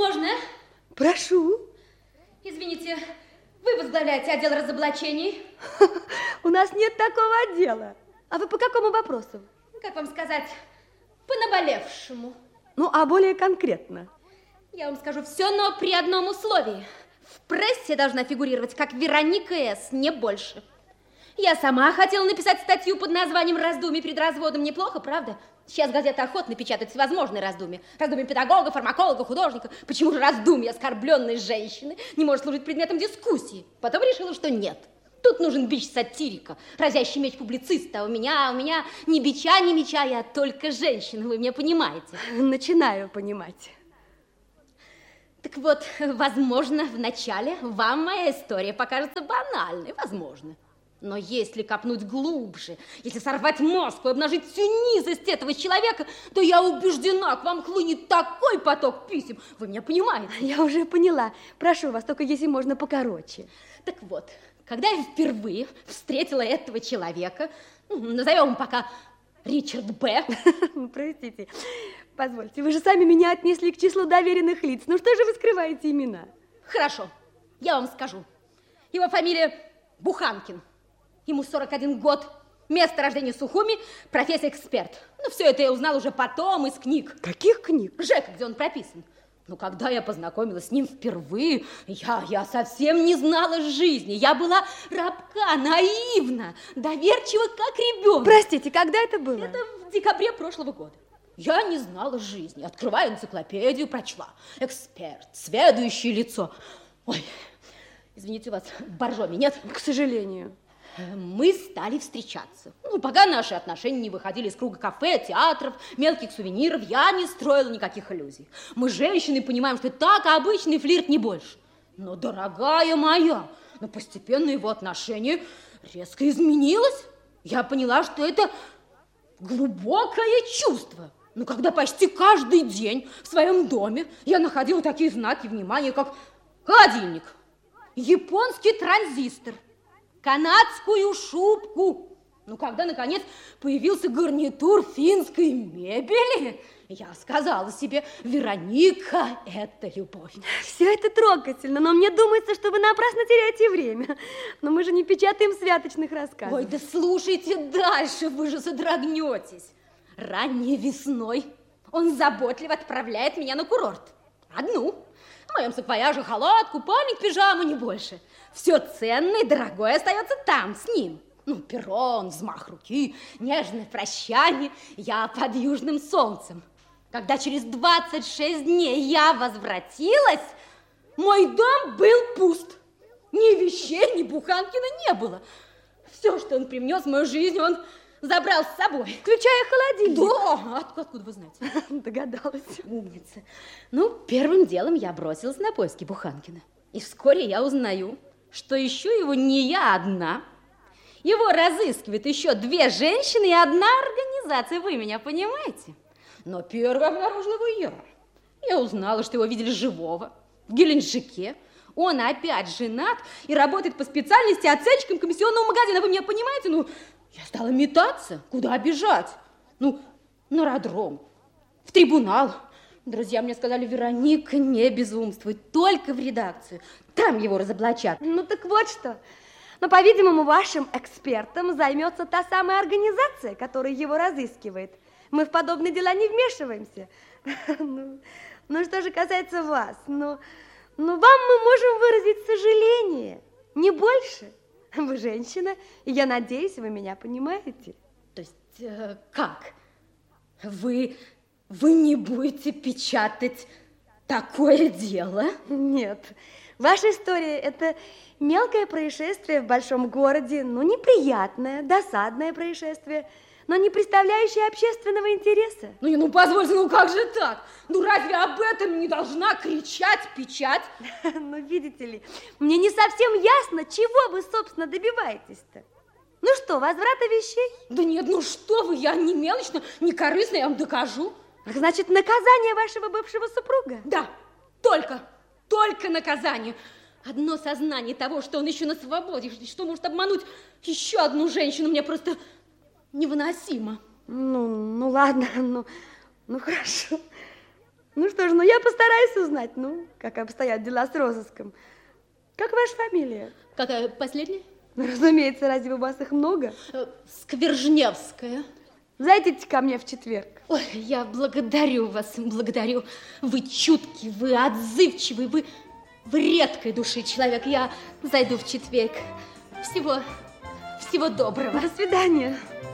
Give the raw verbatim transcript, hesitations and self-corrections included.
Можно? Прошу. Извините, вы возглавляете отдел разоблачений? У нас нет такого отдела. А вы по какому вопросу? Как вам сказать, по наболевшему. Ну, а более конкретно? Я вам скажу все, но при одном условии. В прессе должна фигурировать как Вероника С., не больше. Я сама хотела написать статью под названием «Раздумье перед разводом». Неплохо, правда? Сейчас газеты охотно печатают всевозможные раздумья. Раздумья педагога, фармаколога, художника. Почему же раздумье оскорбленной женщины не может служить предметом дискуссии? Потом решила, что нет. Тут нужен бич сатирика, разящий меч публициста. А у меня, у меня ни бича, ни меча, я только женщина, вы меня понимаете? Начинаю понимать. Так вот, возможно, вначале вам моя история покажется банальной, возможно. Но если копнуть глубже, если сорвать мозг и обнажить всю низость этого человека, то я убеждена, к вам хлынет такой поток писем. Вы меня понимаете? Я уже поняла. Прошу вас, только если можно покороче. Так вот, когда я впервые встретила этого человека, ну, назовем его пока Ричард Б. Простите, позвольте, вы же сами меня отнесли к числу доверенных лиц. Ну что же вы скрываете имена? Хорошо, я вам скажу. Его фамилия Буханкин. Ему сорок один год, место рождения Сухуми, профессия эксперт. Ну, все это я узнала уже потом из книг. Каких книг? ЖЭК, где он прописан. Но когда я познакомилась с ним впервые, я, я совсем не знала жизни. Я была рабка, наивна, доверчива, как ребенок. Простите, когда это было? Это в декабре прошлого года. Я не знала жизни. Открываю энциклопедию, прочла. Эксперт, сведущее лицо. Ой, извините, у вас боржоми нет? К сожалению. Мы стали встречаться. Ну, пока наши отношения не выходили из круга кафе, театров, мелких сувениров, я не строила никаких иллюзий. Мы, женщины, понимаем, что так обычный флирт, не больше. Но, дорогая моя, но постепенно его отношение резко изменилось. Я поняла, что это глубокое чувство. Но когда почти каждый день в своем доме я находила такие знаки внимания, как холодильник, японский транзистор, канадскую шубку. Ну, когда, наконец, появился гарнитур финской мебели, я сказала себе: Вероника, это любовь. Все это трогательно, но мне думается, что вы напрасно теряете время. Но мы же не печатаем святочных рассказов. Ой, да слушайте дальше, вы же содрогнетесь. Ранней весной он заботливо отправляет меня на курорт. Одну. В моем саквояже халат, купальник, пижама, не больше. Все ценное и дорогое остается там, с ним. Ну, перрон, взмах руки, нежное прощание. Я под южным солнцем. Когда через двадцать шесть дней я возвратилась, мой дом был пуст. Ни вещей, ни Буханкина не было. Все, что он привнес в мою жизнь, он забрал с собой. Включая холодильник? Да, откуда, откуда вы знаете? Догадалась. Умница. Ну, первым делом я бросилась на поиски Буханкина. И вскоре я узнаю, что ищу его не я одна. Его разыскивают еще две женщины и одна организация. Вы меня понимаете? Но первой обнаружила его я. Я узнала, что его видели живого в Геленджике. Он опять женат и работает по специальности оценщиком комиссионного магазина. Вы меня понимаете? Ну, я стала метаться. Куда бежать? Ну, на аэродром, в трибунал. Друзья мне сказали: Вероника, не безумствуй, только в редакцию. Там его разоблачат. Ну, так вот что. Но, по-видимому, вашим экспертом займется та самая организация, которая его разыскивает. Мы в подобные дела не вмешиваемся. Ну, ну что же касается вас, ну, ну, вам мы можем выразить сожаление, не больше. Вы женщина, и я надеюсь, вы меня понимаете. То есть, э, как? Вы, вы не будете печатать такое дело? Нет. Ваша история – это мелкое происшествие в большом городе, ну, неприятное, досадное происшествие, но не представляющее общественного интереса. Ну, ну, позвольте, ну как же так? Ну, разве об этом не должна кричать печать? Ну, видите ли, мне не совсем ясно, чего вы, собственно, добиваетесь-то. Ну что, возврата вещей? Да нет, ну что вы, я не мелочно, не корыстно, я вам докажу. Значит, наказание вашего бывшего супруга? Да, только, только наказание. Одно сознание того, что он еще на свободе, что может обмануть еще одну женщину, мне просто невыносимо. Ну, ну ладно, ну, ну хорошо. Ну что ж, ну я постараюсь узнать, ну, как обстоят дела с розыском. Как ваша фамилия? Какая последняя? Ну, разумеется, разве у вас их много? Сквержневская. Зайдите ко мне в четверг. Ой, я благодарю вас, благодарю. Вы чуткий, вы отзывчивый, вы, вы редкой души человек. Я зайду в четверг. Всего, всего доброго. До свидания.